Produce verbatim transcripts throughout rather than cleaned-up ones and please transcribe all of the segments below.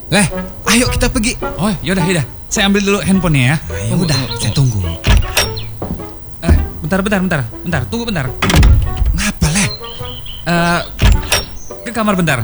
Leh, ayo kita pergi. Oh, yaudah, yaudah. Saya ambil dulu handphonenya ya. Ya udah, saya tunggu. Eh, bentar, bentar, bentar. Bentar, tunggu bentar. Ngapa, Leh? Eh, ke kamar bentar.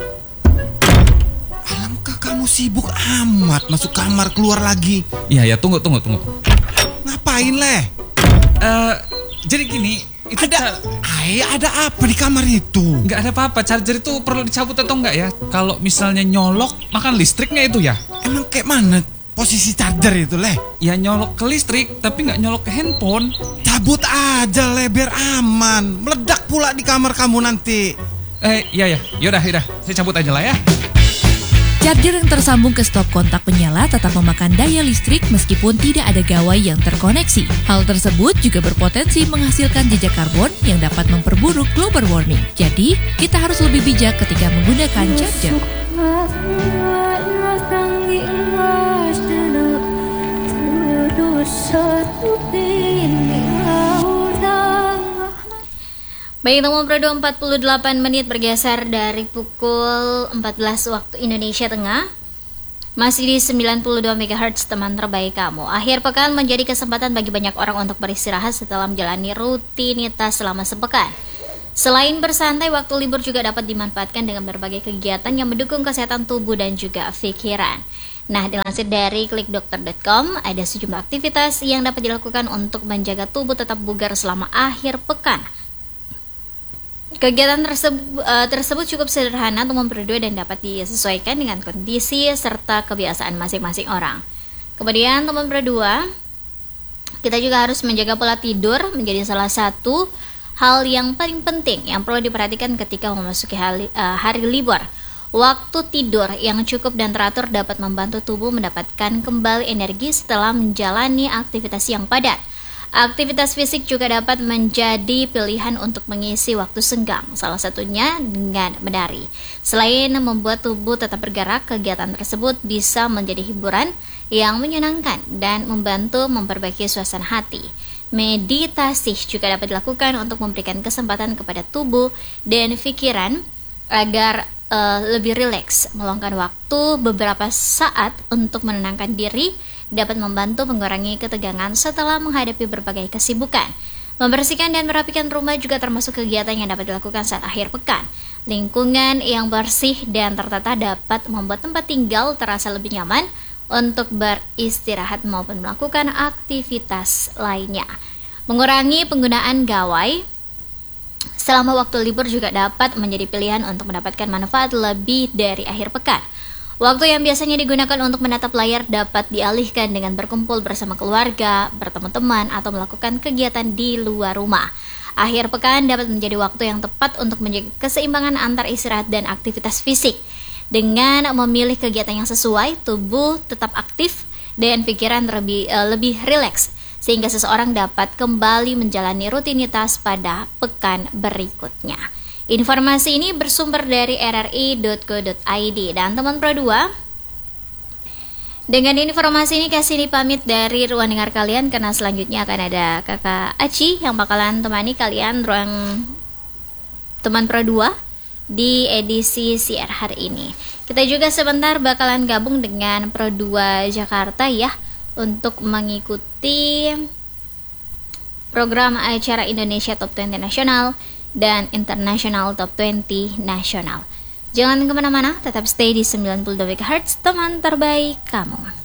Alamkah kamu sibuk amat masuk kamar keluar lagi? Iya, ya, tunggu, tunggu, tunggu. Ngapain, Leh? Eh, jadi gini, itu Ada, ca- ay, ada apa di kamar itu? nggak ada apa-apa. Charger itu perlu dicabut atau enggak ya? Kalau misalnya nyolok, makan listriknya itu ya? Emang kayak mana posisi charger itu, Leh? Ya nyolok ke listrik, tapi nggak nyolok ke handphone. Cabut aja, Leh, biar aman. Meledak pula di kamar kamu nanti. Eh, iya ya, yaudah, yaudah. Saya cabut aja lah ya. Charger yang tersambung ke stop kontak penyala tetap memakan daya listrik meskipun tidak ada gawai yang terkoneksi. Hal tersebut juga berpotensi menghasilkan jejak karbon yang dapat memperburuk global warming. Jadi, kita harus lebih bijak ketika menggunakan charger. Baik, nomor Pro dua empat puluh delapan menit bergeser dari pukul empat belas waktu Indonesia Tengah. Masih di sembilan puluh dua megahertz teman terbaik kamu. Akhir pekan menjadi kesempatan bagi banyak orang untuk beristirahat setelah menjalani rutinitas selama sepekan. Selain bersantai, waktu libur juga dapat dimanfaatkan dengan berbagai kegiatan yang mendukung kesehatan tubuh dan juga pikiran. Nah, dilansir dari klik dokter dot com, ada sejumlah aktivitas yang dapat dilakukan untuk menjaga tubuh tetap bugar selama akhir pekan. Kegiatan tersebut, uh, tersebut cukup sederhana teman berdua dan dapat disesuaikan dengan kondisi serta kebiasaan masing-masing orang. Kemudian teman berdua, kita juga harus menjaga pola tidur menjadi salah satu hal yang paling penting yang perlu diperhatikan ketika memasuki hari, uh, hari libur. Waktu tidur yang cukup dan teratur dapat membantu tubuh mendapatkan kembali energi setelah menjalani aktivitas yang padat. Aktivitas fisik juga dapat menjadi pilihan untuk mengisi waktu senggang, salah satunya dengan menari. Selain membuat tubuh tetap bergerak, kegiatan tersebut bisa menjadi hiburan yang menyenangkan dan membantu memperbaiki suasana hati. Meditasi juga dapat dilakukan untuk memberikan kesempatan kepada tubuh dan pikiran agar uh, lebih rileks. Meluangkan waktu beberapa saat untuk menenangkan diri dapat membantu mengurangi ketegangan setelah menghadapi berbagai kesibukan. Membersihkan dan merapikan rumah juga termasuk kegiatan yang dapat dilakukan saat akhir pekan. Lingkungan yang bersih dan tertata dapat membuat tempat tinggal terasa lebih nyaman untuk beristirahat maupun melakukan aktivitas lainnya. Mengurangi penggunaan gawai selama waktu libur juga dapat menjadi pilihan untuk mendapatkan manfaat lebih dari akhir pekan. Waktu yang biasanya digunakan untuk menatap layar dapat dialihkan dengan berkumpul bersama keluarga, bertemu teman, atau melakukan kegiatan di luar rumah. Akhir pekan dapat menjadi waktu yang tepat untuk menjaga keseimbangan antar istirahat dan aktivitas fisik. Dengan memilih kegiatan yang sesuai, tubuh tetap aktif dan pikiran lebih, uh, lebih rileks, sehingga seseorang dapat kembali menjalani rutinitas pada pekan berikutnya. Informasi ini bersumber dari r r i dot co dot i d. Dan teman Pro dua, dengan informasi ini kasih dipamit dari ruang dengar kalian, karena selanjutnya akan ada kakak Aci yang bakalan temani kalian ruang teman Pro dua di edisi C R hari ini. Kita juga sebentar bakalan gabung dengan Pro dua Jakarta ya, untuk mengikuti program acara Indonesia Top dua puluh Nasional dan International Top dua puluh Nasional. Jangan kemana-mana, tetap stay di sembilan puluh dua megahertz, teman terbaik kamu.